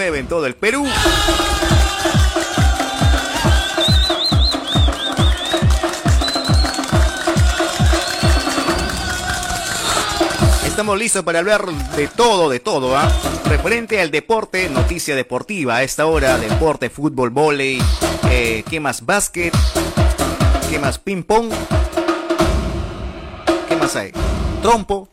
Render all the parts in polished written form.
99 en todo el Perú. Estamos listos para hablar de todo, ¿ah? Referente al deporte, noticia deportiva a esta hora, deporte, fútbol, vóley, ¿qué más? Básquet, ¿qué más? Ping pong, ¿qué más hay? Trompo.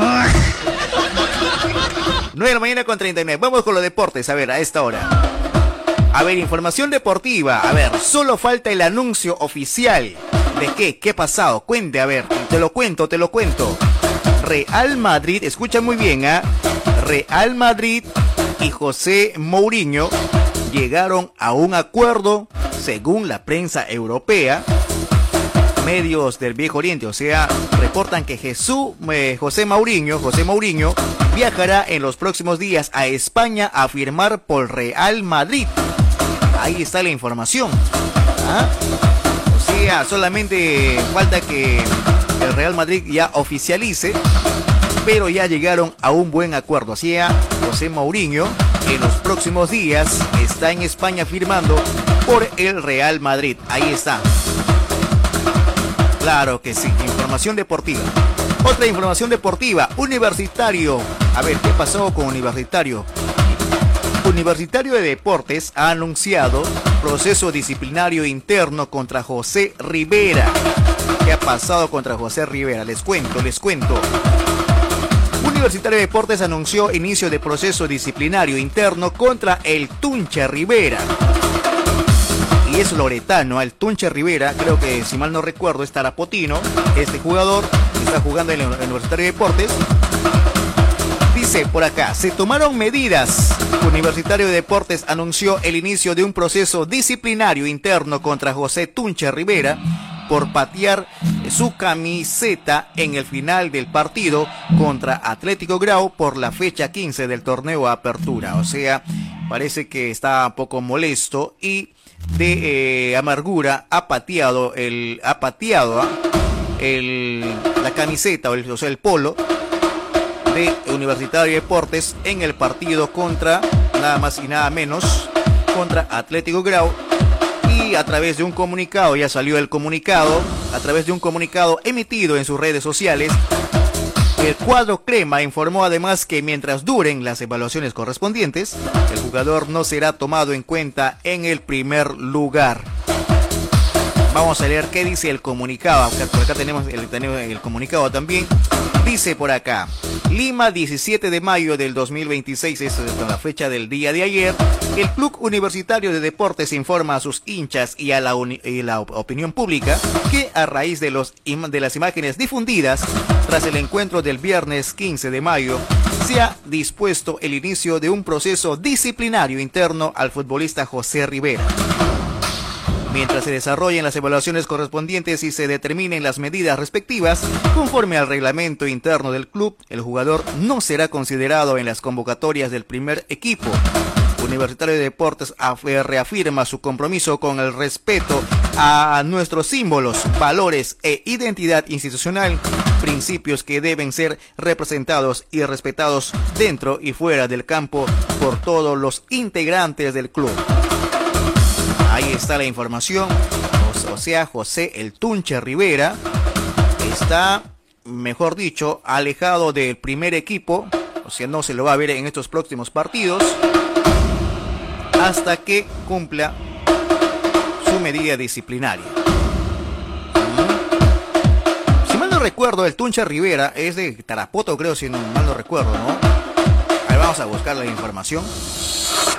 9 de la mañana con 39, vamos con los deportes, a ver, a esta hora. A ver, información deportiva, a ver, solo falta el anuncio oficial. ¿De qué? ¿Qué ha pasado? Cuente, a ver, te lo cuento. Real Madrid, escucha muy bien, ¿ah? Real Madrid y José Mourinho llegaron a un acuerdo, según la prensa europea. Medios del Viejo Oriente, o sea, reportan que José Mourinho viajará en los próximos días a España a firmar por Real Madrid. Ahí está la información, ¿ah? O sea, solamente falta que el Real Madrid ya oficialice, pero ya llegaron a un buen acuerdo. Así que José Mourinho en los próximos días está en España firmando por el Real Madrid. Ahí está. Claro que sí, información deportiva. Otra información deportiva, Universitario. A ver, ¿qué pasó con Universitario? Universitario de Deportes ha anunciado proceso disciplinario interno contra José Rivera. ¿Qué ha pasado contra José Rivera? Les cuento. Universitario de Deportes anunció inicio de proceso disciplinario interno contra el Tunche Rivera. Y es loretano, el Tunche Rivera, creo que si mal no recuerdo es tarapotino. Este jugador está jugando en el Universitario de Deportes. Dice por acá, se tomaron medidas. Universitario de Deportes anunció el inicio de un proceso disciplinario interno contra José Tunche Rivera por patear su camiseta en el final del partido contra Atlético Grau por la fecha 15 del torneo Apertura. O sea, parece que está un poco molesto y de amargura ha pateado la camiseta, o sea, el polo de Universitario de Deportes en el partido contra nada más y nada menos contra Atlético Grau. Y a través de un comunicado, ya salió el comunicado, a través de un comunicado emitido en sus redes sociales, el cuadro crema informó además que mientras duren las evaluaciones correspondientes, el jugador no será tomado en cuenta en el primer lugar. Vamos a leer qué dice el comunicado. Por acá tenemos el comunicado también. Dice por acá, Lima, 17 de mayo del 2026, es la fecha del día de ayer. El Club Universitario de Deportes informa a sus hinchas y a la opinión pública que a raíz de las imágenes difundidas tras el encuentro del viernes 15 de mayo, se ha dispuesto el inicio de un proceso disciplinario interno al futbolista José Rivera. Mientras se desarrollen las evaluaciones correspondientes y se determinen las medidas respectivas, conforme al reglamento interno del club, el jugador no será considerado en las convocatorias del primer equipo. Universitario de Deportes reafirma su compromiso con el respeto a nuestros símbolos, valores e identidad institucional, principios que deben ser representados y respetados dentro y fuera del campo por todos los integrantes del club. Ahí está la información. O sea, José el Tunche Rivera está, mejor dicho, alejado del primer equipo. O sea, no se lo va a ver en estos próximos partidos hasta que cumpla su medida disciplinaria. Si mal no recuerdo, el Tunche Rivera es de Tarapoto, creo, si no mal no recuerdo, ¿no? A ver, vamos a buscar la información.